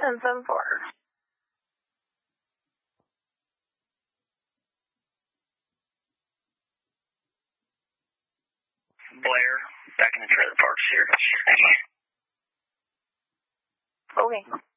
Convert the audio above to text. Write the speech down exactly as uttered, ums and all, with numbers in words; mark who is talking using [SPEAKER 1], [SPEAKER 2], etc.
[SPEAKER 1] ten seven four.
[SPEAKER 2] Blair, back in the trailer park here.
[SPEAKER 1] Okay.